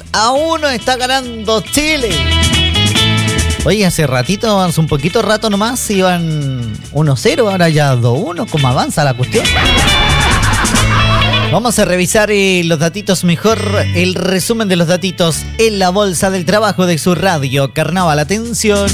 2-1 está ganando Chile. Oye, hace ratito, hace un poquito rato nomás, iban 1-0, ahora ya 2-1. ¿Cómo avanza la cuestión? Vamos a revisar los datitos mejor, el resumen de los datitos en la bolsa del trabajo de su radio Carnaval. Atención.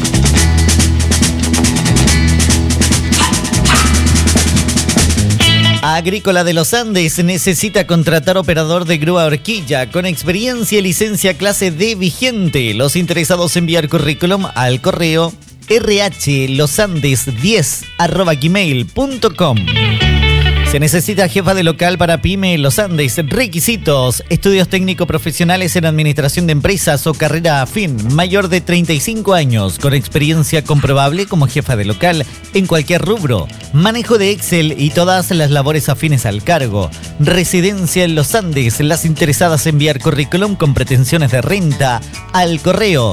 Agrícola de los Andes necesita contratar operador de grúa horquilla con experiencia y licencia clase D vigente. Los interesados enviar currículum al correo rhlosandes10@gmail.com. Se necesita jefa de local para PYME Los Andes. Requisitos: estudios técnico profesionales en administración de empresas o carrera afín, mayor de 35 años, con experiencia comprobable como jefa de local en cualquier rubro, manejo de Excel y todas las labores afines al cargo, residencia en Los Andes. Las interesadas enviar currículum con pretensiones de renta al correo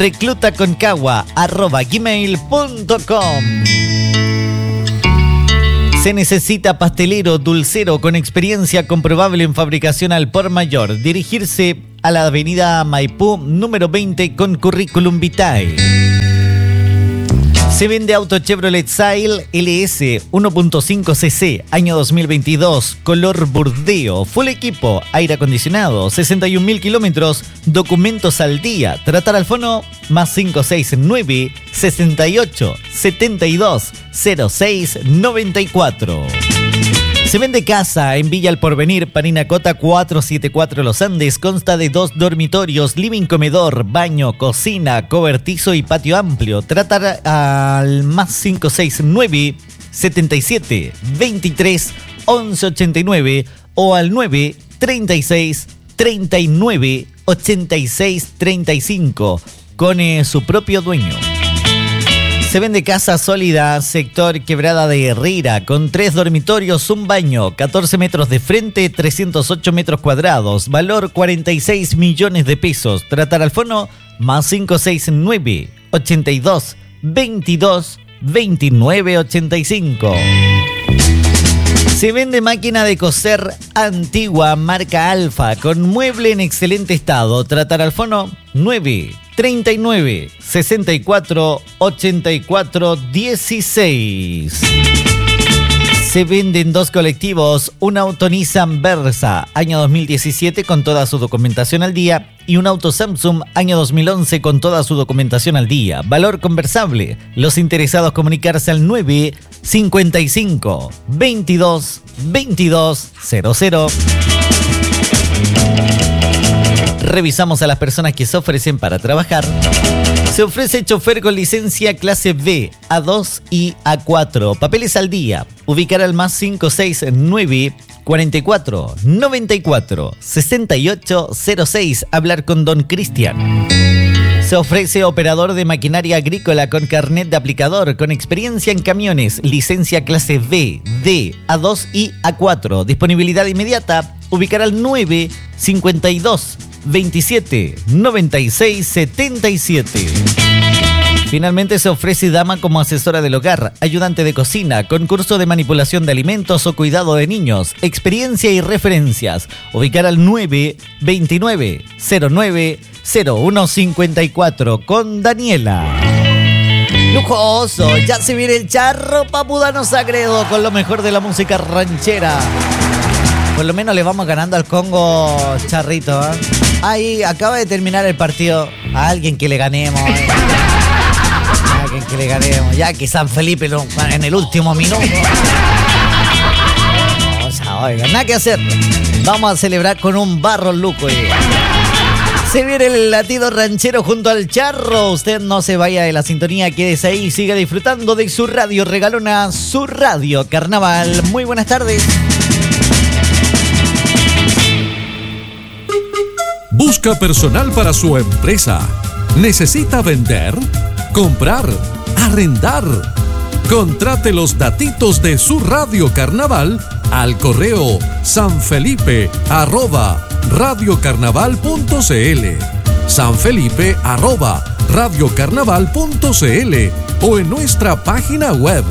reclutaconcagua@gmail.com. Se necesita pastelero, dulcero con experiencia comprobable en fabricación al por mayor. Dirigirse a la avenida Maipú, número 20, con currículum vitae. Se vende auto Chevrolet Sail LS 1.5 cc, año 2022, color burdeo, full equipo, aire acondicionado, 61.000 kilómetros, documentos al día. Tratar al fono +569 68 72 06 94. Se vende casa en Villa El Porvenir, Parinacota 474 Los Andes. Consta de 2 dormitorios, living, comedor, baño, cocina, cobertizo y patio amplio. Tratar al +569 77 23 11 89 o al 936 39 86 35 con su propio dueño. Se vende casa sólida, sector Quebrada de Herrera, con 3 dormitorios, un baño, 14 metros de frente, 308 metros cuadrados, valor 46 millones de pesos. Tratar al fono +569 82 22 29 85. Se vende máquina de coser antigua marca Alfa con mueble en excelente estado. Tratar al fono 939 64 84 16. Se venden 2 colectivos, un auto Nissan Versa, año 2017 con toda su documentación al día, y un auto Samsung, año 2011 con toda su documentación al día. Valor conversable. Los interesados comunicarse al 955 22 22 00. Revisamos a las personas que se ofrecen para trabajar. Se ofrece chofer con licencia clase B, A2 y A4. Papeles al día. Ubicar al +569 44 94 68 06. Hablar con Don Cristian. Se ofrece operador de maquinaria agrícola con carnet de aplicador, con experiencia en camiones, licencia clase B, D, A2 y A4. Disponibilidad inmediata. Ubicar al 952 27 96 77. Finalmente se ofrece dama como asesora del hogar, ayudante de cocina, con curso de manipulación de alimentos o cuidado de niños, experiencia y referencias. Ubicar al 929 09 0154 con Daniela. Lujoso, ya se viene el charro Papudano Sagredo con lo mejor de la música ranchera. Por lo menos le vamos ganando al Congo, Charrito, ¿eh? Ahí acaba de terminar el partido. A alguien que le ganemos. A alguien que le ganemos. Ya que San Felipe en el último minuto. O sea, oiga, nada que hacer. Vamos a celebrar con un barro luco. Se viene el latido ranchero junto al charro. Usted no se vaya de la sintonía, quédese ahí y siga disfrutando de su radio regalona, su radio Carnaval. Muy buenas tardes. Busca personal para su empresa. ¿Necesita vender? ¿Comprar? ¿Arrendar? Contrate los datitos de su radio Carnaval al correo sanfelipe@radiocarnaval.cl, sanfelipe@radiocarnaval.cl o en nuestra página web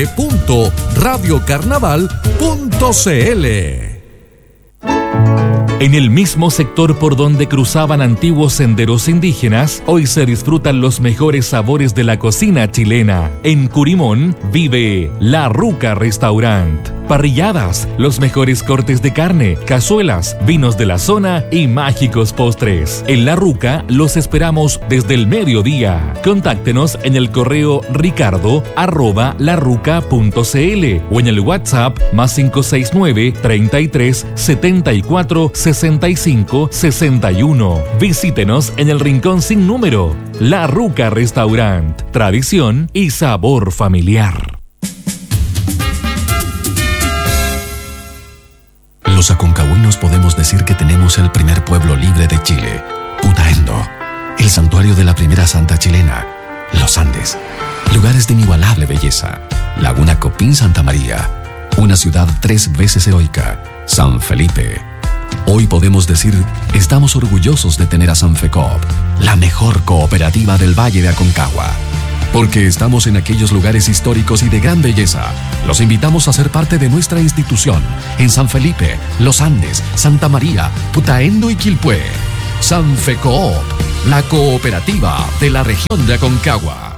www.radiocarnaval.cl. En el mismo sector por donde cruzaban antiguos senderos indígenas, hoy se disfrutan los mejores sabores de la cocina chilena. En Curimón vive La Ruca Restaurant. Parrilladas, los mejores cortes de carne, cazuelas, vinos de la zona y mágicos postres. En La Ruca los esperamos desde el mediodía. Contáctenos en el correo ricardo@laruca.cl o en el WhatsApp +569 33 74 65 61. Visítenos en el rincón sin número. La Ruca Restaurant. Tradición y sabor familiar. Los aconcagüinos podemos decir que tenemos el primer pueblo libre de Chile, Putaendo, el santuario de la primera santa chilena, los Andes, lugares de inigualable belleza, Laguna Copín Santa María, una ciudad 3 veces heroica, San Felipe. Hoy podemos decir, estamos orgullosos de tener a Sanfecoop, la mejor cooperativa del Valle de Aconcagua. Porque estamos en aquellos lugares históricos y de gran belleza. Los invitamos a ser parte de nuestra institución en San Felipe, Los Andes, Santa María, Putaendo y Quilpué. Sanfecoop, la cooperativa de la región de Aconcagua.